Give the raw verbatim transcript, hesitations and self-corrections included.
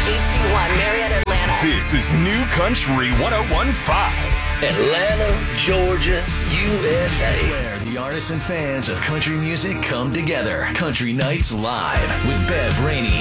H D one, Marietta, Atlanta. This is New Country one oh one point five. Atlanta, Georgia, U S A. Where the artists and fans of country music come together. Country Nights Live with Bev Rainey.